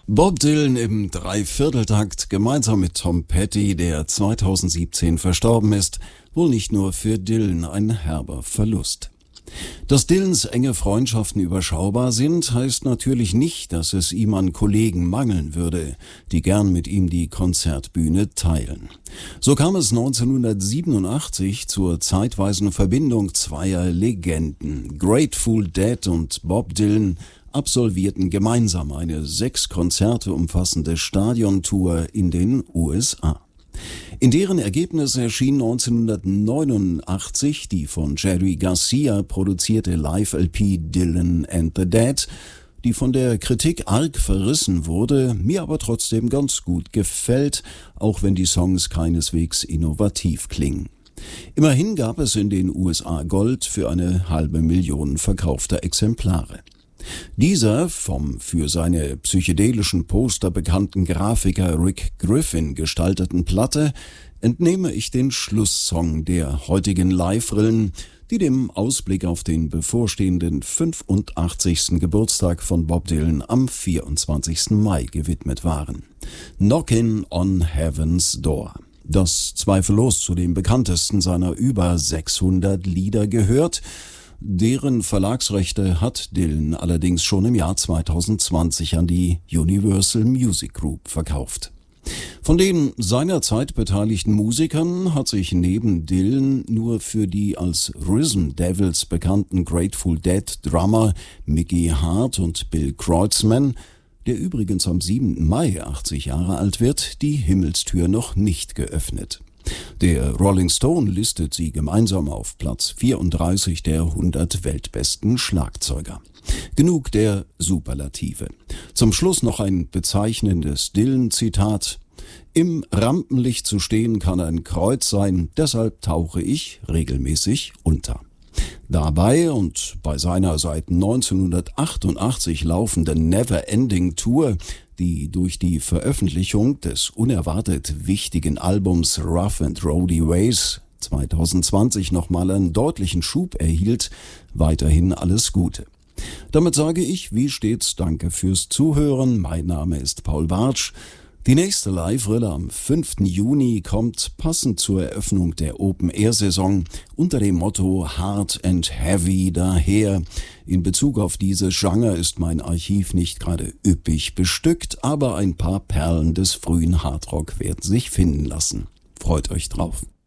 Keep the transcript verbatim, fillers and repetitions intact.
Bob Dylan im Dreivierteltakt gemeinsam mit Tom Petty, der zweitausendsiebzehn verstorben ist, wohl nicht nur für Dylan ein herber Verlust. Dass Dylans enge Freundschaften überschaubar sind, heißt natürlich nicht, dass es ihm an Kollegen mangeln würde, die gern mit ihm die Konzertbühne teilen. So kam es neunzehnhundertsiebenundachtzig zur zeitweisen Verbindung zweier Legenden. Grateful Dead und Bob Dylan absolvierten gemeinsam eine sechs Konzerte umfassende Stadiontour in den U S A. In deren Ergebnis erschien neunzehnhundertneunundachtzig die von Jerry Garcia produzierte Live-L P Dylan and the Dead, die von der Kritik arg verrissen wurde, mir aber trotzdem ganz gut gefällt, auch wenn die Songs keineswegs innovativ klingen. Immerhin gab es in den U S A Gold für eine halbe Million verkaufter Exemplare. Dieser vom für seine psychedelischen Poster bekannten Grafiker Rick Griffin gestalteten Platte entnehme ich den Schlusssong der heutigen Live-Rillen, die dem Ausblick auf den bevorstehenden fünfundachtzigsten Geburtstag von Bob Dylan am vierundzwanzigsten Mai gewidmet waren. Knockin' on Heaven's Door, das zweifellos zu den bekanntesten seiner über sechshundert Lieder gehört. Deren Verlagsrechte hat Dylan allerdings schon im Jahr zweitausendzwanzig an die Universal Music Group verkauft. Von den seinerzeit beteiligten Musikern hat sich neben Dylan nur für die als Rhythm Devils bekannten Grateful Dead Drummer Mickey Hart und Bill Kreutzmann, der übrigens am siebten Mai achtzig Jahre alt wird, die Himmelstür noch nicht geöffnet. Der Rolling Stone listet sie gemeinsam auf Platz vierunddreißig der hundert weltbesten Schlagzeuger. Genug der Superlative. Zum Schluss noch ein bezeichnendes Dylan-Zitat: Im Rampenlicht zu stehen kann ein Kreuz sein, deshalb tauche ich regelmäßig unter. Dabei und bei seiner seit neunzehnhundertachtundachtzig laufenden Never-Ending Tour, die durch die Veröffentlichung des unerwartet wichtigen Albums Rough and Rowdy Ways zweitausendzwanzig nochmal einen deutlichen Schub erhielt, weiterhin alles Gute. Damit sage ich, wie stets, danke fürs Zuhören. Mein Name ist Paul Bartsch. Die nächste Live-Rille am fünften Juni kommt passend zur Eröffnung der Open-Air-Saison unter dem Motto Hard and Heavy daher. In Bezug auf dieses Genre ist mein Archiv nicht gerade üppig bestückt, aber ein paar Perlen des frühen Hardrock werden sich finden lassen. Freut euch drauf.